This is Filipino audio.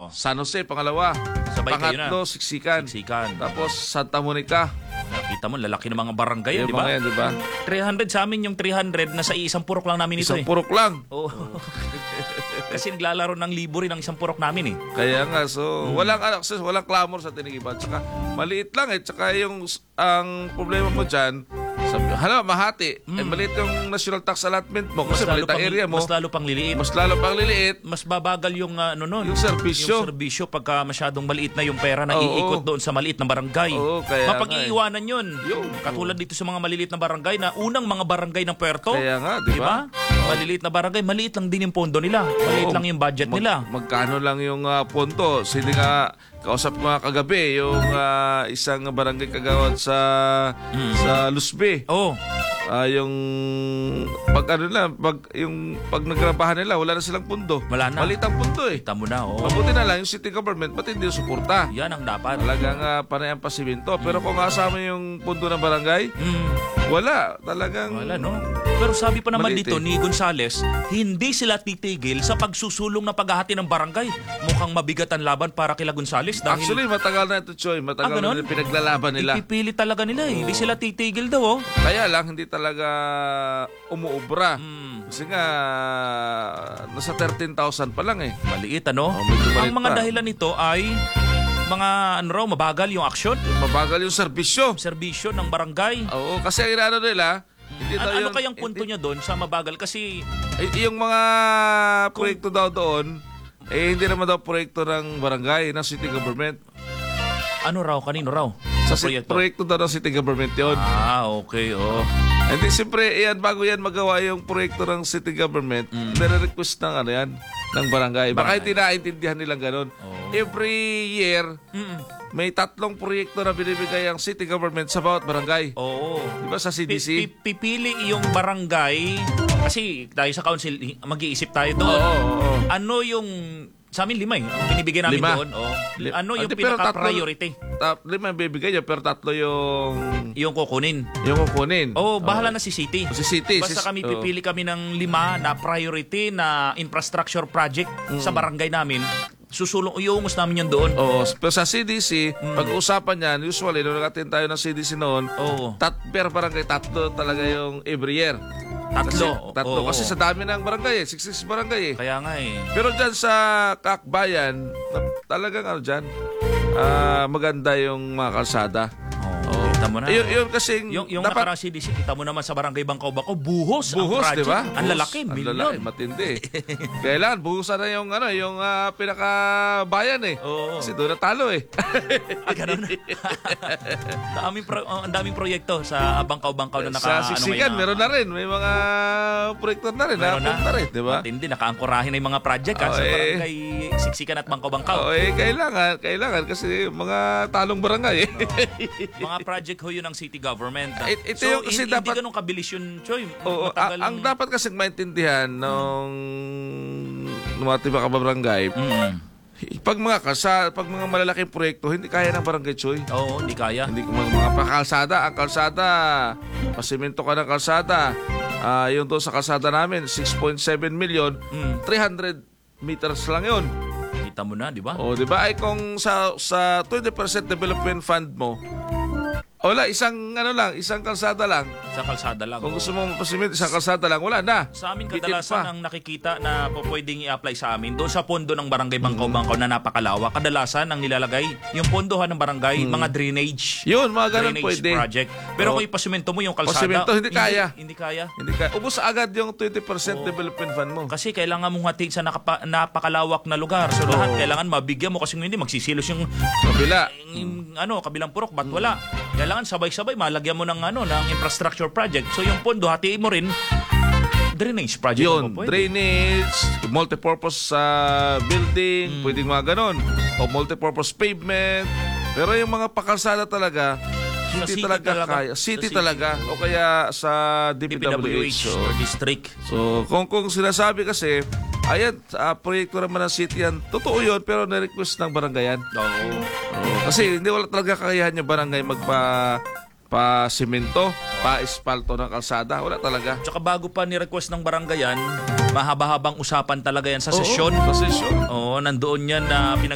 San Jose, pangalawa. Sabay kayo na. Pangatlo, Siksikan. Tapos Santa Monica. Nakita mo, lalaki ng mga barangay, di ba? Yan, di ba? 300 sa amin, yung 300 na sa isang purok lang namin ito. Isang purok lang. Oo. Kasi naglalaro ng libo rin ang isang purok namin eh. Kaya nga, so walang access, walang clamor sa Tinigiban. Tsaka maliit lang eh. Tsaka ang problema mo dyan, Mahati. Maliit yung national tax allotment mo kasi maliit ang area mo. Mas lalo pang liliit. Mas lalo pang liliit. Mas babagal yung yung serbisyo. Yung serbisyo pagka masyadong maliit na yung pera na iikot doon sa maliit na barangay. Mapag-iiwanan yun. Katulad dito sa mga maliliit na barangay na unang mga barangay ng puerto. Kaya nga, di ba? Maliliit na barangay, maliit lang din yung pondo nila. Maliit lang yung budget nila. Magkano lang yung pondo? Sino nga kausap mga kagabi yung isang barangay kagawad sa Lusbe. Yung pag nagrabahan nila, wala na silang pundo. Wala na. Maliit ang pundo eh. Kita mo na, Mabuti na lang yung city government, pati hindi suporta. Yan ang dapat. Talagang panay ang pasiminto. Pero kung kasama yung pundo ng barangay, wala. Talagang wala, no? Pero sabi pa naman dito ni Gonzales, hindi sila titigil sa pagsusulong na paghahati ng barangay. Mukhang mabigat ang laban para kila Gonzales. Dahil actually, matagal na ito, Choy. Matagal na pinaglalaban nila. Ipipili talaga nila eh. Hindi sila titigil daw. Kaya lang, hindi talaga umuubra. Kasi nga, nasa 13,000 pa lang eh. Maliit, ano? Ang mga dahilan nito ay mga mabagal yung aksyon. Mabagal yung serbisyo. Serbisyo ng barangay. Oo, kasi ang nila, ano kayang punto niya doon sa mabagal? Kasi yung mga proyekto daw doon, hindi naman daw proyekto ng barangay, ng city government. Ano raw? Kanino raw? Sa proyekto daw ng city government yun. Okay, Hindi, siyempre, bago yan magawa yung proyekto ng city government, nire-request ng barangay. Baka hindi naintindihan nilang ganun. Every year, may 3 proyekto na binibigay ang city government sa bawat barangay. Di ba sa CDC? Pipili yung barangay, kasi tayo sa council, mag-iisip tayo doon. Ano yung sa amin 5 ang binibigyan namin doon. Ano yung pinaka-priority? 5 bibigay niya, pero 3 yung kukunin. Bahala na si City. Basta pipili kami ng 5 na priority na infrastructure project sa barangay namin. Iuungos namin yun doon. Pero sa CDC, pag-uusapan yan, usually, nung nakatin tayo ng CDC noon, per barangay, 3 talaga yung every year. 3. Kasi sa dami ng barangay 66 barangay Kaya nga Pero dyan sa Kakbayan, talagang dyan, maganda yung mga kalsada. Kita mo na. Yun kasi yung nakarang CDC, kita mo naman sa barangay Bangkaw-Bako, buhos ang project. Diba? Ang lalaki, milyon. Matindi. Kailangan buhusan na yung pinakabayan Kasi doon natalo Ganun. Ang daming proyekto sa Bangkaw-Bangkaw na naka sa Siksikan, meron na rin. May mga proyekto na rin. Meron na rin, di ba? Matindi, nakaangkorahin na yung mga project sa barangay Siksikan at Bangkaw-Bangkaw. Kailangan kasi mga talong barangay mga project ho yun ng city government. Ito yung kasi hindi dapat ganun kabilis yun, Choy. Ang dapat kasi maintindihan nung mga tiba ka barangay, pag mga malalaking proyekto, hindi kaya ng barangay, Choy. Hindi kaya. Hindi mga pakalsada. Ang kalsada, pasimento ka ng kalsada. Yung doon sa kalsada namin, 6.7 million, 300 meters lang yun. Kita mo na, di ba? Di ba? Kung sa 20% development fund mo, wala, isang kalsada lang. Isang kalsada lang. Kung gusto mo mapasimit, isang kalsada lang, wala na. Sa amin kadalasan ang nakikita na pwedeng i-apply sa amin, doon sa pondo ng barangay Bangkaw-Bangkaw na napakalawak, kadalasan ang nilalagay, yung pondohan ng barangay, mga drainage. Yun, mga ganun pwede. Project. Pero kung ipasimento mo yung kalsada, pasimento, hindi kaya. Hindi kaya. Ubus agad yung 20% development fund mo. Kasi kailangan mong hati sa napakalawak na lugar. So lahat kailangan mabigyan mo kasi hindi magsisilos yung kabilang purok, ba't wala? Kailangan sabay-sabay malagyan mo ng infrastructure project. So yung pondo hatiin mo rin drainage project. Yun, drainage, multipurpose building, pwedeng mga ganon. O multipurpose pavement. Pero yung mga pakalsada talaga, hindi talaga kaya. City talaga. O kaya sa DPWH or district. So kung sinasabi kasi, proyekto naman ng city yan. Totoo yun, pero na-request ng barangay yan. Kasi hindi wala talaga kakayahan yung barangay pa-simento, pa-espalto ng kalsada. Wala talaga. Tsaka bago pa ni-request ng barangay yan, mahaba-habang usapan talaga yan sa sesyon. Sa sesyon. Nandoon yan na